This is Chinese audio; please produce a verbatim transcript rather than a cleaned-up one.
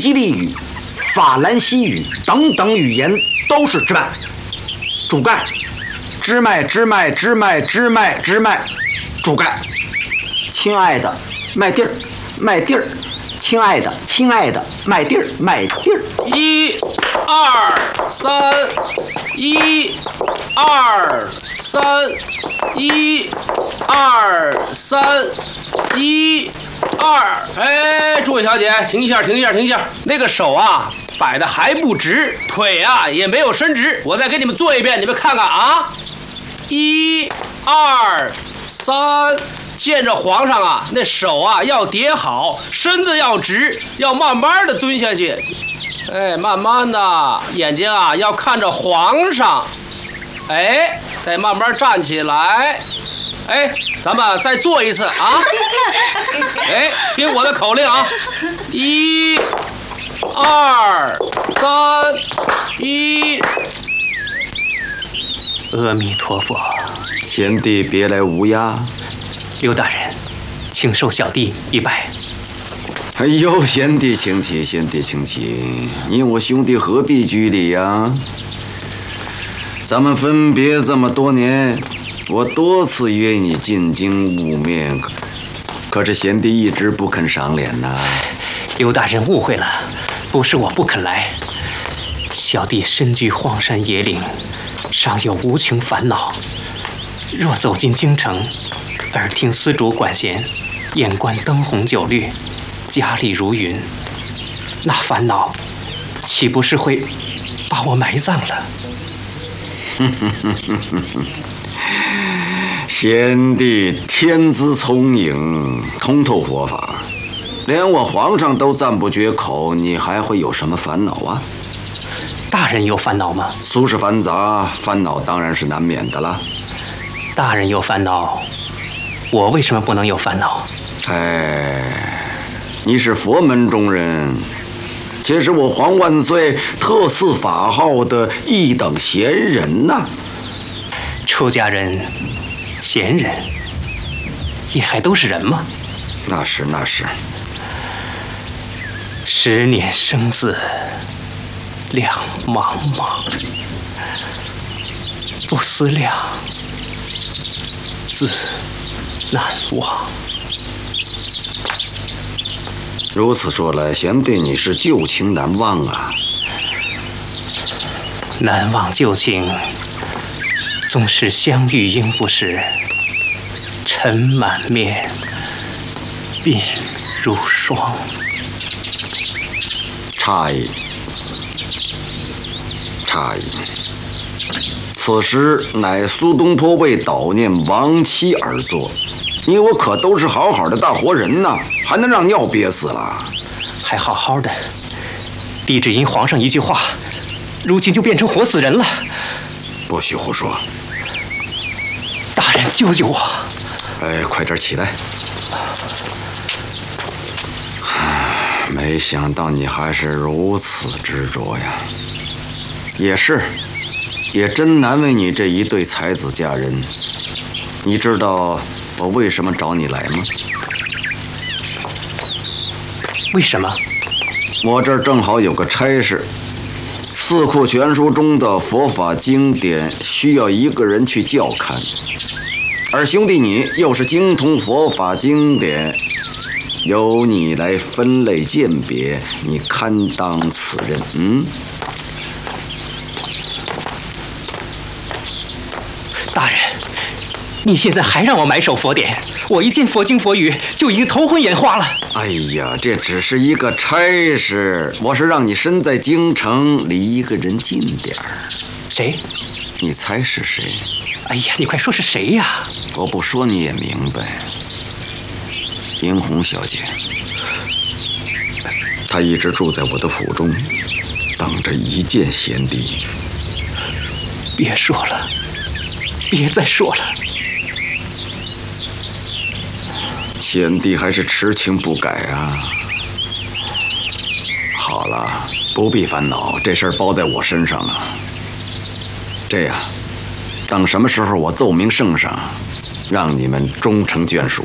吉利语、法兰西语等等语言都是支脉。主干，支脉，支脉，支脉，支脉，支脉，主干。亲爱的，麦地儿，麦地儿。亲爱的，亲爱的，麦地儿，麦地儿。 一、二、三，一、二、三，一、二、三，一、二。哎，诸位小姐，停一下，停一下，停一下。那个手啊，摆的还不直，腿啊也没有伸直。我再给你们做一遍，你们看看啊。一、二、三。见着皇上啊，那手啊要叠好，身子要直，要慢慢的蹲下去，哎，慢慢的，眼睛啊要看着皇上，哎，再慢慢站起来，哎，咱们再做一次啊，哎，听我的口令啊，一、二、三，一。 阿弥陀佛， 贤弟别来无恙。 刘大人，请受小弟一拜。 哎呦，贤弟请起，贤弟请起，你我兄弟何必拘礼呀？咱们分别这么多年，我多次约你进京晤面，可是贤弟一直不肯赏脸呐。 刘大人误会了，不是我不肯来，小弟身居荒山野岭，尚有无穷烦恼。若走进京城，耳听丝竹管弦，眼观灯红酒绿，家里如云，那烦恼岂不是会把我埋葬了？ 贤弟天资聪颖，通透佛法，连我皇上都赞不绝口，你还会有什么烦恼啊？ 大人有烦恼吗？ 俗世繁杂，烦恼当然是难免的了。 大人有烦恼，我为什么不能有烦恼？ 哎，你是佛门中人，且是我皇万岁特赐法号的一等贤人呐、啊。 出家人、贤人，也还都是人吗？ 那是那是。 十年生死两茫茫，不思量，自难忘。 如此说来，贤弟你是旧情难忘啊。 难忘旧情，纵使相遇应不识，尘满面，鬓如霜。 诧异，诧异。此时乃苏东坡为悼念亡妻而作，你我可都是好好的大活人呐，还能让尿憋死了？ 还好好的，帝只因皇上一句话，如今就变成活死人了。 不许胡说！ 大人救救我！ 哎，快点起来！没想到你还是如此执着呀！也是，也真难为你这一对才子佳人。你知道我为什么找你来吗？ 为什么？ 我这儿正好有个差事，《四库全书》中的佛法经典需要一个人去校勘，而兄弟你又是精通佛法经典，由你来分类鉴别，你堪当此任。嗯， 大人，你现在还让我埋首佛典？我一见佛经佛语就已经头昏眼花了。 哎呀，这只是一个差事，我是让你身在京城，离一个人近点儿。 谁？ 你猜是谁？ 哎呀，你快说是谁呀？ 我不说你也明白。殷红小姐，她一直住在我的府中，等着一见贤弟。 别说了，别再说了。 贤弟还是痴情不改啊！好了，不必烦恼，这事儿包在我身上了。这样，等什么时候我奏明圣上，让你们终成眷属。